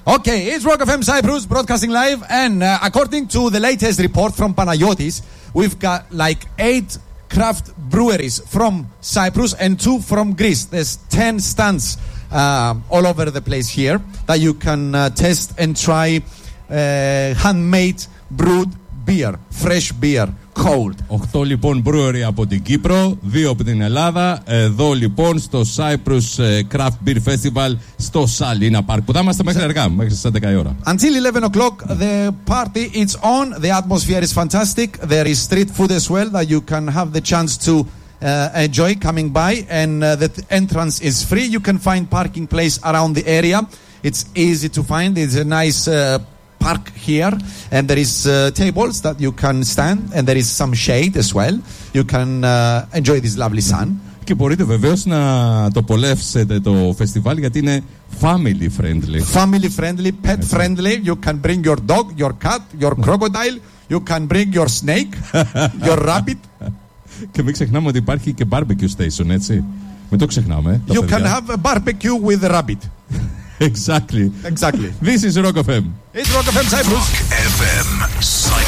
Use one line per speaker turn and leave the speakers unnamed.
Okay, it's Rock FM Cyprus broadcasting live, and according to the latest report from Panagiotis, we've got like 8 craft breweries from Cyprus and 2 from Greece. There's 10 stands all over the place here that you can test and try handmade brewed beer, fresh beer, cold.
8 λοιπόν brewery από την Κύπρο, 2 από την Ελλάδα. Εδώ λοιπόν στο Cyprus Craft Beer Festival στο Salina Park, που θα είμαστε μέχρι αργά, μέχρι στις 11 η ώρα.
Until 11 o'clock the party is on. The atmosphere is fantastic. There is street food as well that you can have the chance to enjoy coming by, and the entrance is free. You can find parking place around the area. It's easy to find. It's a nice park here, and there is tables that you can stand, and there is some shade as well. You can enjoy this lovely sun.
Και μπορείτε βεβαίως να το απολαύσετε το φεστιβάλ, γιατί είναι family friendly.
Family friendly, pet friendly. You can bring your dog, your cat, your crocodile. You can bring your snake, your rabbit.
Και μην ξεχνάμε ότι υπάρχει και barbecue station, έτσι. Μην το ξεχνάμε.
You can have a barbecue with a rabbit.
Exactly.
Exactly.
This is Rock FM.
It's Rock FM Cyprus.
Rock FM Cyprus.